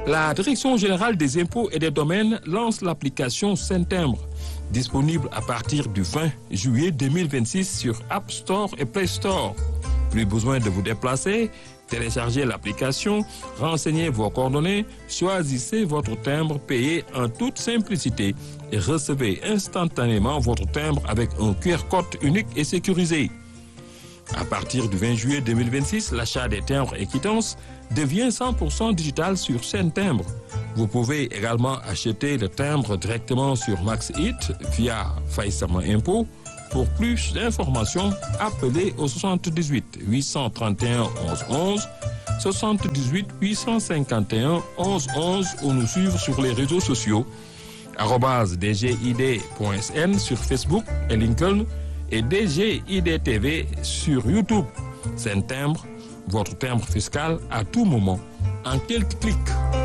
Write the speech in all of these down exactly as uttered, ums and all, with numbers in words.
La Direction générale des impôts et des domaines lance l'application Saint-Timbre, disponible à partir du vingt juillet deux mille vingt-six sur App Store et Play Store. Plus besoin de vous déplacer, téléchargez l'application, renseignez vos coordonnées, choisissez votre timbre payé en toute simplicité et recevez instantanément votre timbre avec un Q R code unique et sécurisé. À partir du vingt juillet deux mille vingt-six, l'achat des timbres et quittances devient cent pour cent digital sur Saint-Timbre. Vous pouvez également acheter le timbre directement sur MaxHit via Faïsama Impôt. Pour plus d'informations, appelez au soixante-dix-huit huit cent trente et un onze onze, soixante-dix-huit huit cent cinquante et un onze onze ou nous suivre sur les réseaux sociaux arobase d g i d point s n sur Facebook et LinkedIn et D G I D T V sur YouTube. Saint-Timbre, votre timbre fiscal à tout moment, en quelques clics.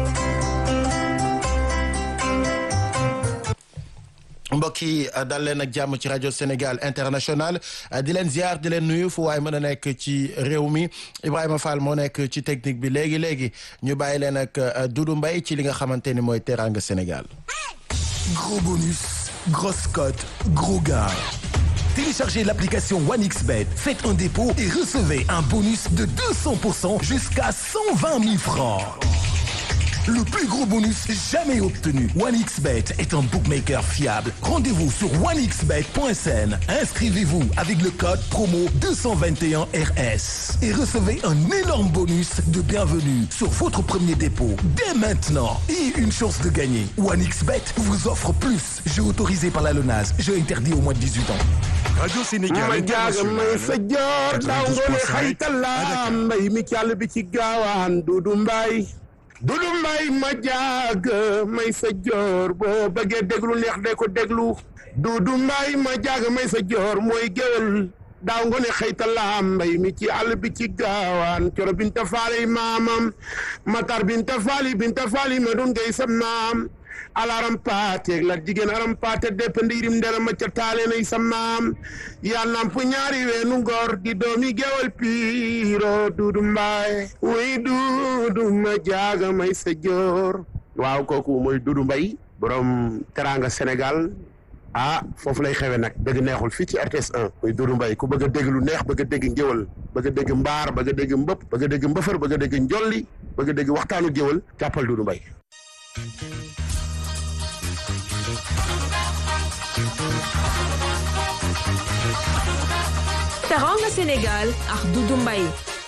mbokk yi dal leen ak jàmm ci rajo Sénégal International di leen ziar di leen nuyu fu waaye mën a nekk ci réew mi Ibrahima Fall moo nekk ci technique bi léegi léegi ñu bàyyi leen ak Doudou Mbaye ci li nga xamante ni mooy Teranga Sénégal. Gros bonus, grosse cote, gros gars. Téléchargez l'application OneXBet, faites un dépôt et recevez un bonus de deux cents pour cent jusqu'à cent vingt mille francs. Le plus gros bonus jamais obtenu. OneXBet est un bookmaker fiable. Rendez-vous sur one x bet point s n. Inscrivez-vous avec le code promo deux cent vingt et un R S et recevez un énorme bonus de bienvenue sur votre premier dépôt dès maintenant et une chance de gagner. OneXBet vous offre plus. Jeu autorisé par la LONASE. Jeu interdit aux moins de dix-huit ans. Radio Sénégal International. Dudu Mbay ma jaag may sa joor boo bëggee déglu neex de ko déglu Dudu Mbay ma jaag may sa joor mooy géwél daaw nga ne xëytalaam mbay mi ci àll bi ci gaawaan coro binta faali maamam matar binta faali binta faali ma doon ngay sa maam alaram paate la jigéen aram paate depp ndiirim ndera ma ca taale nay sa maam yaa namp ñaari weenu ngor di doomi gewal piiro Dudu Mbaay wuy Dudu ma jaaga may sa joor waaw kooku mooy Dudu Mbay borom Teranga Sénégal ah foofu lay xewe nag dëgg neexul fii ci R T S un muy Dudu Mbay ku bëgg a dégg lu neex bëgg a dégg ngéwal bëgg a dégg mbaar bëgg a dégg mbëpp bëgg a dégg mbëfër bëgg a dégg njolli bëgg a dégg waxtaanu géwal jàppal Dudu Mbay. Teranga Sénégal ak Doudou Mbaye